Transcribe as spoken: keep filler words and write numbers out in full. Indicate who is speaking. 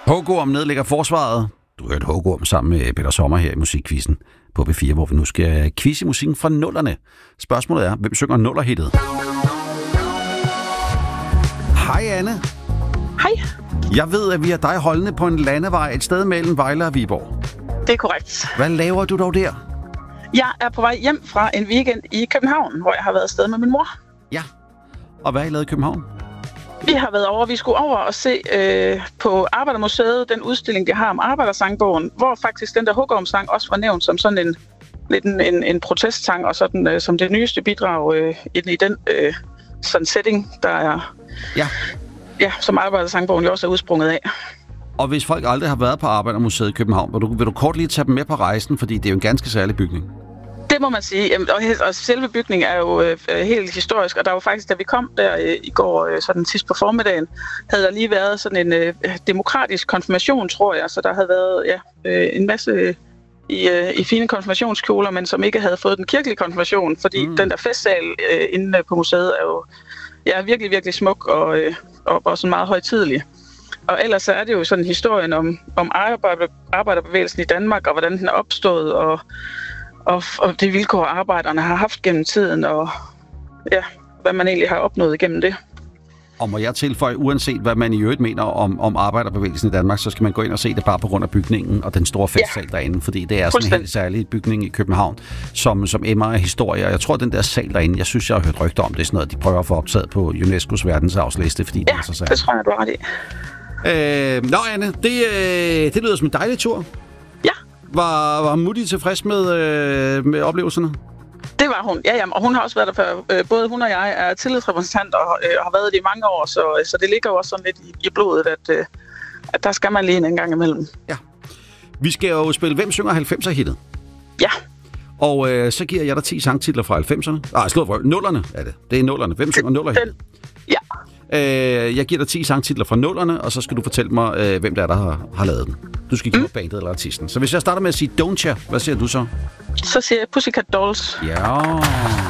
Speaker 1: Hugorm nedlægger forsvaret. Du hørte Hugorm sammen med Peter Sommer her i Musikquizzen på B fire, hvor vi nu skal quizze musikken fra nullerne. Spørgsmålet er, hvem synger nullerhittet? Hej Anne.
Speaker 2: Hej.
Speaker 1: Jeg ved, at vi har dig holdende på en landevej et sted mellem Vejle og Viborg.
Speaker 2: Det er korrekt.
Speaker 1: Hvad laver du dog der?
Speaker 2: Jeg er på vej hjem fra en weekend i København, hvor jeg har været afsted med min mor.
Speaker 1: Ja. Og hvad har I lavet i København?
Speaker 2: Vi har været over, vi skulle over og se øh, på Arbejdermuseet, den udstilling, de har om Arbejdersangbogen, hvor faktisk den der Hugorm-sang også var nævnt som sådan en, lidt en, en, en protestsang, og sådan øh, som det nyeste bidrag øh, i den øh, sådan setting, der er,
Speaker 1: ja.
Speaker 2: Ja, som Arbejdersangbogen jo også er udsprunget af.
Speaker 1: Og hvis folk aldrig har været på Arbejdermuseet i København, vil du, vil du kort lige tage dem med på rejsen, fordi det er jo en ganske særlig bygning?
Speaker 2: Det må man sige. Jamen, og, og selve bygningen er jo øh, helt historisk, og der var faktisk, da vi kom der øh, i går, øh, sådan sidst på formiddagen, havde der lige været sådan en øh, demokratisk konfirmation, tror jeg, så der havde været ja, øh, en masse øh, i, øh, i fine konfirmationskjoler, men som ikke havde fået den kirkelige konfirmation, fordi mm. den der festsal øh, inde på museet er jo ja, virkelig, virkelig smuk og, øh, og, og sådan meget højtidelig. Og ellers så er det jo sådan historien om, om arbejder, arbejderbevægelsen i Danmark, og hvordan den er opstået, og Og, og det vilkår, arbejderne har haft gennem tiden, og ja, hvad man egentlig har opnået gennem det.
Speaker 1: Og må jeg tilføje, uanset hvad man i øvrigt mener om, om arbejderbevægelsen i Danmark, så skal man gå ind og se det bare på grund af bygningen og den store festsal ja. derinde, fordi det er sådan en helt særlig bygning i København, som, som emmer af historie. Og jeg tror, at den der sal derinde, jeg synes, jeg har hørt rygter om, det er sådan noget, de prøver at få optaget på UNESCO's verdensarvsliste, fordi
Speaker 2: ja,
Speaker 1: det er så særligt.
Speaker 2: det tror jeg, du har ret i.
Speaker 1: Øh, nå, Anne, det, øh, det lyder som en dejlig tur.
Speaker 2: Ja.
Speaker 1: Var, var Mutti tilfreds med, øh, med oplevelserne?
Speaker 2: Det var hun, ja, ja, og hun har også været der før. Både hun og jeg er tillidsrepræsentant og øh, har været det i mange år, så, så det ligger jo også sådan lidt i, i blodet, at, øh, at der skal man lige en gang imellem.
Speaker 1: Ja. Vi skal jo spille Hvem synger halvfemser-hittet?
Speaker 2: Ja.
Speaker 1: Og øh, så giver jeg dig ti sangtitler fra halvfemserne. Nej, slå for nullerne er det. Det er nullerne. Hvem synger nuller-hittet?
Speaker 2: Ja.
Speaker 1: Øh, jeg giver dig ti sangtitler fra nullerne, og så skal du fortælle mig, øh, hvem der er, der har, har lavet den. Du skal give mig mm. bandet eller artisten. Så hvis jeg starter med at sige Don't Ya, hvad siger du så?
Speaker 2: Så siger jeg Pussycat Dolls.
Speaker 1: Ja.